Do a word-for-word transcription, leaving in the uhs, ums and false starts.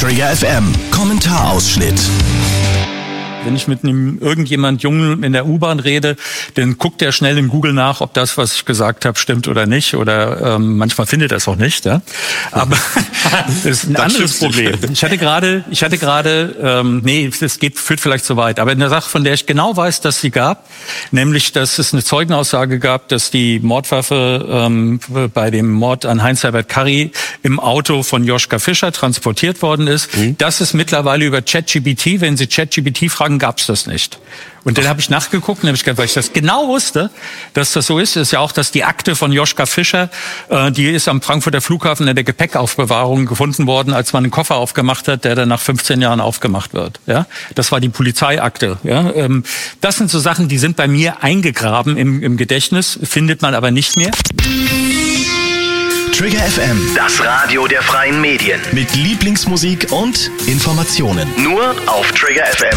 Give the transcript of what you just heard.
Trigger F M Kommentarausschnitt. Wenn ich mit einem irgendjemand Jungen in der U-Bahn rede, dann guckt er schnell in Google nach, ob das, was ich gesagt habe, stimmt oder nicht. Oder ähm, manchmal findet er es auch nicht. Ja? Aber das ist ein das anderes Problem. Ich hatte gerade, ich hatte gerade, ähm, nee, das geht führt vielleicht zu weit. Aber in der Sache, von der ich genau weiß, dass sie gab, nämlich, dass es eine Zeugenaussage gab, dass die Mordwaffe ähm, bei dem Mord an Heinz-Herbert Karry im Auto von Joschka Fischer transportiert worden ist. Mhm. Das ist mittlerweile über ChatGPT, wenn Sie ChatGPT fragen, gab's das nicht. Und dann habe ich nachgeguckt, nämlich weil ich das genau wusste, dass das so ist. Ist ja auch, dass die Akte von Joschka Fischer, äh, die ist am Frankfurter Flughafen in der Gepäckaufbewahrung gefunden worden, als man einen Koffer aufgemacht hat, der dann nach fünfzehn Jahren aufgemacht wird. Ja, das war die Polizeiakte. Ja, ähm, das sind so Sachen, die sind bei mir eingegraben im, im Gedächtnis, findet man aber nicht mehr. Trigger F M, das Radio der freien Medien. Mit Lieblingsmusik und Informationen. Nur auf Trigger F M.